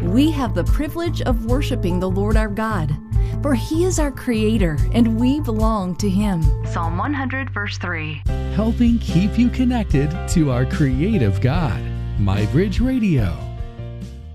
We have the privilege of worshiping the Lord our God, for He is our Creator and we belong to Him. Psalm 100, verse 3. Helping keep you connected to our creative God. MyBridge Radio.